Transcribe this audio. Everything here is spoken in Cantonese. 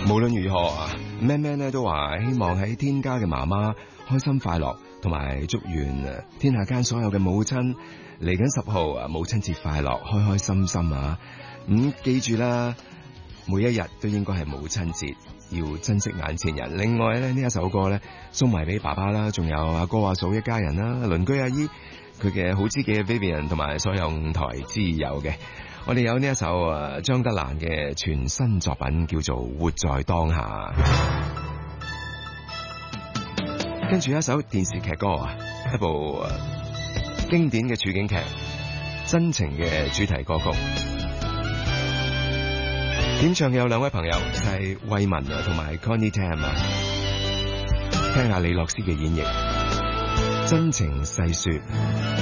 無論如何啊 ，Man Man 咧都話希望喺天家嘅媽媽開心快樂，同埋祝願天下間所有嘅母親嚟緊10號啊母親節快樂，開開心心啊！記住啦，每一日都應該係母親節，要珍惜眼前人。另外咧呢一首歌咧送埋俾爸爸啦，仲有阿哥阿嫂一家人啦，鄰居阿姨，佢嘅好知己嘅 Vivian 同埋所有舞台之友嘅。我哋有呢一首張德蘭嘅全新作品叫做《活在當下》，跟住一首電視劇歌啊，一部經典嘅處境劇《真情》嘅主題歌曲。點唱嘅有兩位朋友，就係慧文啊同埋 Connie Tam 啊，聽下李樂詩嘅演繹，真情細說。